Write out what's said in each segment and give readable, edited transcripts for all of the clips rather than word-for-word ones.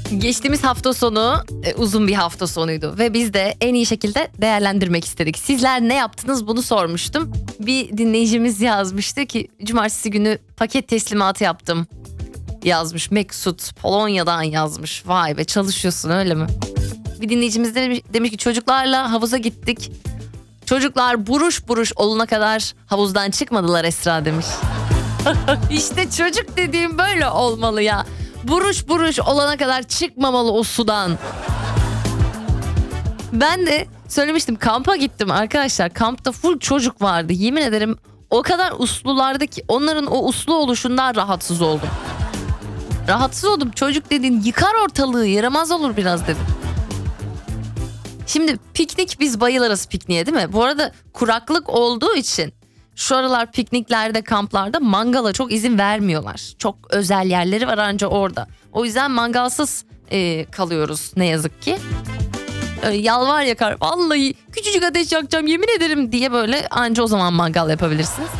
Geçtiğimiz hafta sonu uzun bir hafta sonuydu ve biz de en iyi şekilde değerlendirmek istedik. Sizler ne yaptınız bunu sormuştum. Bir dinleyicimiz yazmıştı ki cumartesi günü paket teslimatı yaptım yazmış. Mesut Polonya'dan yazmış. Vay be, çalışıyorsun öyle mi? Bir dinleyicimiz de demiş ki çocuklarla havuza gittik. Çocuklar buruş buruş olana kadar havuzdan çıkmadılar Esra demiş. İşte çocuk dediğim böyle olmalı ya. Buruş buruş olana kadar çıkmamalı o sudan. Ben de söylemiştim, kampa gittim arkadaşlar. Kampta full çocuk vardı. Yemin ederim o kadar uslulardı ki onların o uslu oluşundan rahatsız oldum. Rahatsız oldum. Çocuk dediğin yıkar ortalığı, yaramaz olur biraz dedim. Şimdi piknik, biz bayılırız pikniğe değil mi? Bu arada kuraklık olduğu için şu aralar pikniklerde, kamplarda mangala çok izin vermiyorlar. Çok özel yerleri var anca orada. O yüzden mangalsız kalıyoruz ne yazık ki. Yalvar yakar, vallahi küçücük ateş yakacağım yemin ederim diye böyle anca o zaman mangal yapabilirsiniz.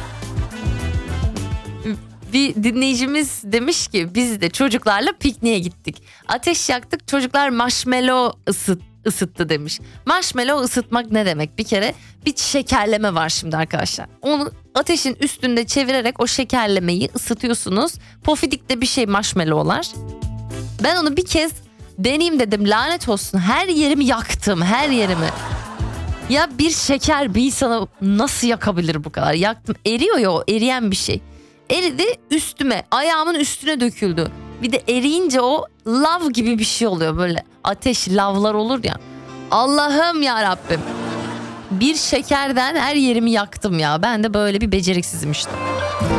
Bir dinleyicimiz demiş ki biz de çocuklarla pikniğe gittik. Ateş yaktık, çocuklar marshmallow ısıttı demiş. Marshmallow ısıtmak ne demek? Bir kere bir şekerleme var şimdi arkadaşlar. Onu ateşin üstünde çevirerek o şekerlemeyi ısıtıyorsunuz. Pofidik'te bir şey marshmallowlar. Ben onu bir kez deneyeyim dedim, lanet olsun. Her yerimi yaktım, her yerimi. Ya bir şeker bir insana nasıl yakabilir bu kadar? Yaktım, eriyor ya, o eriyen bir şey. Eridi, üstüme, ayağımın üstüne döküldü. Bir de eriyince o lav gibi bir şey oluyor, böyle ateş lavlar olur ya. Allah'ım ya Rabbim. Bir şekerden her yerimi yaktım ya. Ben de böyle bir beceriksizim işte.